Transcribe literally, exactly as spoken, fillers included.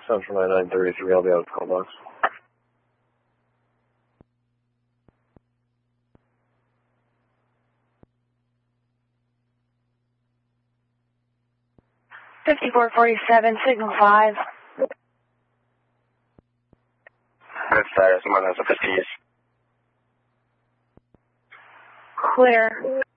Central nine thirty-three, I'll be out of the call box. fifty-four forty-seven, signal five. Good status, I'm on the fifties. Clear.